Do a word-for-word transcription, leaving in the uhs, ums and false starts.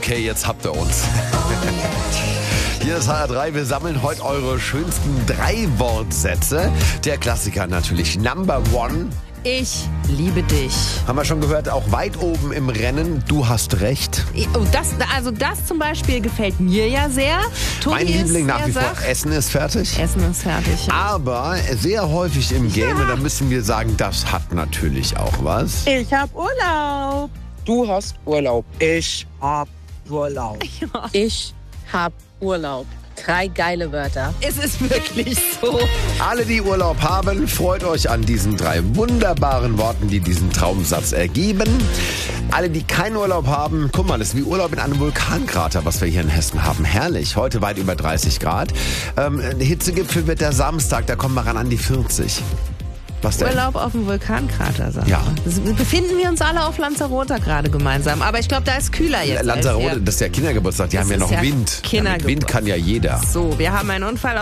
Okay, jetzt habt ihr uns. Hier ist H R drei, wir sammeln heute eure schönsten drei Wortsätze. Der Klassiker natürlich, Number One. Ich liebe dich. Haben wir schon gehört, auch weit oben im Rennen, du hast recht. Oh, das, also das zum Beispiel gefällt mir ja sehr. Tobi Mein Liebling ist nach sehr wie vor, sach- Essen ist fertig. Essen ist fertig. Ja. Aber sehr häufig im Game, Ja. und da müssen wir sagen, das hat natürlich auch was. Ich hab Urlaub. Du hast Urlaub. Ich hab Urlaub. Ich hab Urlaub. Drei geile Wörter. Es ist wirklich so. Alle, die Urlaub haben, freut euch an diesen drei wunderbaren Worten, die diesen Traumsatz ergeben. Alle, die keinen Urlaub haben, guck mal, das ist wie Urlaub in einem Vulkankrater, was wir hier in Hessen haben. Herrlich, heute weit über dreißig Grad. Ähm, der Hitzegipfel wird der Samstag, da kommen wir ran an die vierzig. Was denn? Urlaub auf dem Vulkankrater, sagen Ja. wir. Befinden wir uns alle auf Lanzarote gerade gemeinsam. Aber ich glaube, da ist kühler jetzt. als Lanzarote, hier. das ist ja Kindergeburtstag, die Das haben ja ist noch ja Wind. Ja, mit Kindergeburtstag. Wind kann ja jeder. So, wir haben einen Unfall